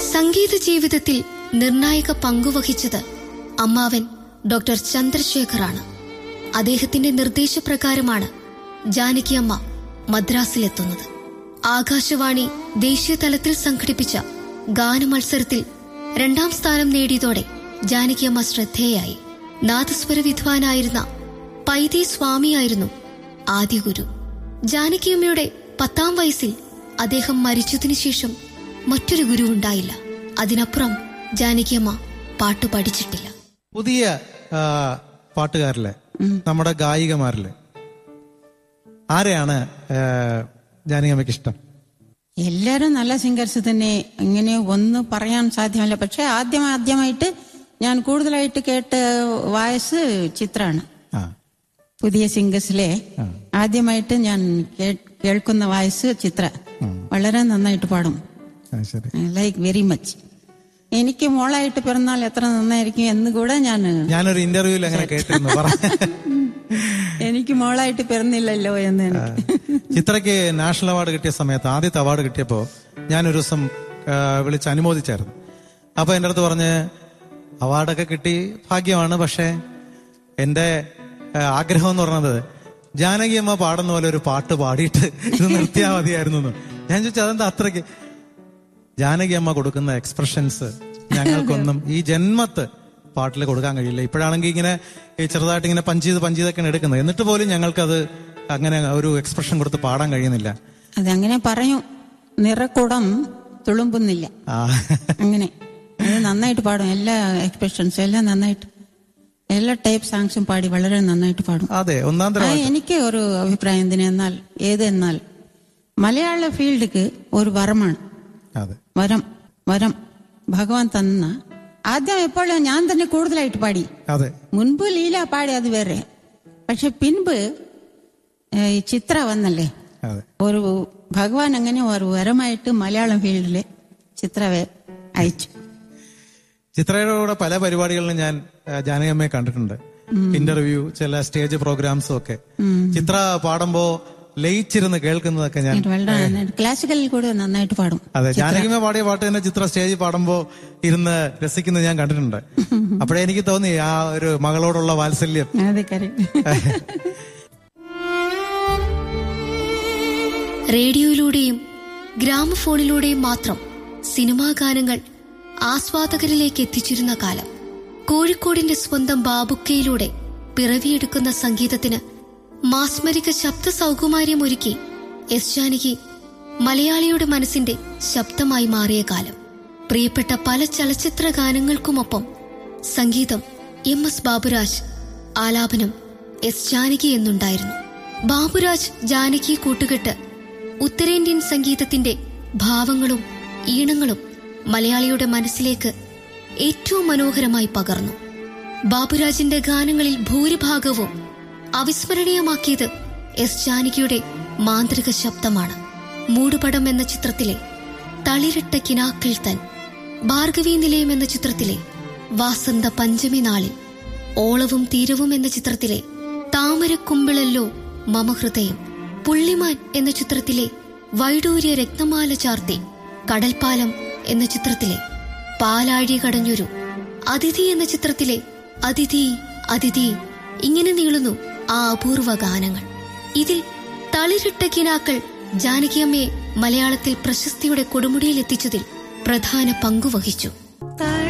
സംഗീത ജീവിതത്തിൽ നിർണായക പങ്കുവഹിച്ചത് അമ്മാവൻ ഡോക്ടർ ചന്ദ്രശേഖറാണ്. അദ്ദേഹത്തിന്റെ നിർദ്ദേശപ്രകാരമാണ് ജാനകിയമ്മ മദ്രാസിലെത്തുന്നത്. ആകാശവാണി ദേശീയ തലത്തിൽ സംഘടിപ്പിച്ച ഗാനമത്സരത്തിൽ 2ാം സ്ഥാനം നേടിയതോടെ ജാനകിയമ്മ ശ്രദ്ധേയായി. നാദസ്വര വിദ്വാനായിരുന്ന പൈതി സ്വാമിയായിരുന്നു ആദ്യ ഗുരു. ജാനകിയമ്മയുടെ 10ാം വയസ്സിൽ അദ്ദേഹം മരിച്ചതിനു ശേഷം മറ്റൊരു ഗുരു ഉണ്ടായില്ല. അതിനപ്പുറം ജാനകിയമ്മ പാട്ടു പഠിച്ചിട്ടില്ല. പുതിയ പാട്ടുകാരിലെ നമ്മുടെ ഗായികമാരിലെ ആരെയാണ് ജാനകിയമ്മയ്ക്ക് ഇഷ്ടം? എല്ലാരും നല്ല സിംഗേഴ്സ് തന്നെ, ഇങ്ങനെ ഒന്നും പറയാൻ സാധ്യമല്ല. പക്ഷെ ആദ്യമായിട്ട് ഞാൻ കൂടുതലായിട്ട് കേട്ട വോയിസ് ചിത്രാണ്. പുതിയ സിംഗേഴ്സിലെ ആദ്യമായിട്ട് ഞാൻ കേൾക്കുന്ന വോയിസ് ചിത്ര. വളരെ നന്നായിട്ട് പാടും. Like very much. എനിക്ക് മോളായിട്ട് പിറന്നാൽ എത്ര നന്നായിരിക്കും എന്ന് കൂടെ ഞാനൊരു ഇന്റർവ്യൂവിൽ അങ്ങനെ കേട്ടിരുന്നു. എനിക്ക് മോളായിട്ട് പിറന്നില്ലല്ലോ എന്ന്. ചിത്രയ്ക്ക് നാഷണൽ അവാർഡ് കിട്ടിയ സമയത്ത്, ആദ്യത്തെ അവാർഡ് കിട്ടിയപ്പോ ഞാനൊരു ദിവസം വിളിച്ച് അനുമോദിച്ചായിരുന്നു. അപ്പൊ എന്റെ അടുത്ത് പറഞ്ഞ്, അവാർഡൊക്കെ കിട്ടി ഭാഗ്യമാണ്, പക്ഷെ എന്റെ ആഗ്രഹം എന്ന് പറഞ്ഞത് ജാനകിയമ്മ പാടുന്ന പോലെ ഒരു പാട്ട് പാടിയിട്ട് ഇത് നിർത്തിയാൽ മതിയായിരുന്നു. ഞാൻ ചോദിച്ചു, അതെന്താ അത്രയ്ക്ക്? ജാനകിയമ്മ കൊടുക്കുന്ന എക്സ്പ്രഷൻസ് ഞങ്ങൾക്കൊന്നും ഈ ജന്മത്ത് പാട്ടിൽ കൊടുക്കാൻ കഴിയില്ല. ഇപ്പോഴാണെങ്കിൽ ഇങ്ങനെ ചെറുതായിട്ട് ഇങ്ങനെ പഞ്ച് ചെയ്തൊക്കെയാണ് എടുക്കുന്നത്. എന്നിട്ട് പോലും ഞങ്ങൾക്കത് അങ്ങനെ ഒരു എക്സ്പ്രഷൻ കൊടുത്ത് പാടാൻ കഴിയുന്നില്ല. അതങ്ങനെ പറയും, നിറക്കുടം തുളുമ്പുന്നില്ല. അങ്ങനെ അത് നന്നായിട്ട് പാടും. എല്ലാ എക്സ്പ്രഷൻസും എല്ലാം നന്നായിട്ട്, എല്ലാ ടൈപ്പ് സോങ്സും പാടി വളരെ നന്നായിട്ട് പാടും. അതെ, ഒന്നാം തരം. എനിക്ക് ഒരു അഭിപ്രായം എന്നാൽ മലയാള ഫീൽഡിക്ക് ഒരു വരമാണ്. വരം ഭഗവാൻ തന്ന. ആദ്യം എപ്പോഴും ഞാൻ തന്നെ കൂടുതലായിട്ട് പാടി. മുൻപ് ലീല പാടി, അത് വേറെ. പക്ഷെ പിൻപ് ഈ ചിത്ര വന്നല്ലേ, ഒരു ഭഗവാൻ അങ്ങനെ ഒരു വരമായിട്ട് മലയാളം ഫീൽഡില് ചിത്രവെ അയച്ചു. ചിത്രയുടെ കൂടെ പല പരിപാടികളിലും ഞാൻ ജാനകിയമ്മയെ കണ്ടിട്ടുണ്ട്. ഇന്റർവ്യൂ, ചില സ്റ്റേജ് പ്രോഗ്രാംസും ഒക്കെ. ചിത്ര പാടുമ്പോ ലയിച്ചിരുന്ന് കേൾക്കുന്നതൊക്കെ ഞാൻ ക്ലാസിക്കലിൽ കൂടെ നന്നായിട്ട് പാടും. അതെ, ജാനകിയമ്മ പാടിയ പാട്ട് തന്നെ ചിത്ര സ്റ്റേജിൽ പാടുമ്പോ ഇരുന്ന് രസിക്കുന്നത് ഞാൻ കണ്ടിട്ടുണ്ട്. അപ്പോഴേ എനിക്ക് തോന്നി ആ ഒരു മകളോടുള്ള വാത്സല്യം. റേഡിയോയിലൂടെയും ഗ്രാമഫോണിലൂടെയും മാത്രം സിനിമാ ഗാനങ്ങൾ ആസ്വാദകരിലേക്ക് എത്തിച്ചിരുന്ന കാലം. കോഴിക്കോടിന്റെ സ്വന്തം ബാബുക്കയിലൂടെ പിറവിയെടുക്കുന്ന സംഗീതത്തിന് മാസ്മരിക ശബ്ദ സൗകുമാര്യമൊരുക്കി എസ് ജാനകി മലയാളിയുടെ മനസ്സിന്റെ ശബ്ദമായി മാറിയ കാലം. പ്രിയപ്പെട്ട പല ചലച്ചിത്ര ഗാനങ്ങൾക്കുമൊപ്പം സംഗീതം എം.എസ്. ബാബുരാജ്, ആലാപനം എസ് ജാനകി എന്നുണ്ടായിരുന്നു. ബാബുരാജ് ജാനകി കൂട്ടുകെട്ട് ഉത്തരേന്ത്യൻ സംഗീതത്തിന്റെ ഭാവങ്ങളും ഈണങ്ങളും മലയാളിയുടെ മനസ്സിലേക്ക് ഏറ്റവും മനോഹരമായി പകർന്നു. ബാബുരാജിന്റെ ഗാനങ്ങളിൽ ഭൂരിഭാഗവും അവിസ്മരണീയമാക്കിയത് എസ് ജാനകിയുടെ മാന്ത്രിക ശബ്ദമാണ്. മൂടുപടം എന്ന ചിത്രത്തിലെ തളിരിട്ട കിനാക്കൾ തൻ, ഭാർഗവീ നിലയം എന്ന ചിത്രത്തിലെ വാസന്ത പഞ്ചമി നാളിൽ, ഓളവും തീരവും എന്ന ചിത്രത്തിലെ താമരക്കുമ്പിളല്ലോ മമഹൃദയം, പുള്ളിമാൻ എന്ന ചിത്രത്തിലെ വൈഡൂര്യ രത്നമാല ചാർത്തി, കടൽപ്പാലം എന്ന ചിത്രത്തിലെ പാലാഴി കടഞ്ഞൊരു, അതിഥി എന്ന ചിത്രത്തിലെ അതിഥി അതിഥി, ഇങ്ങനെ നീളുന്നു ആ അപൂർവ ഗാനങ്ങൾ. ഇതിൽ തളിരിട്ട കിനാക്കൾ ജാനകിയമ്മയെ മലയാളത്തിൽ പ്രശസ്തിയുടെ കൊടുമുടിയിൽ എത്തിച്ചതിൽ പ്രധാന പങ്കുവഹിച്ചു.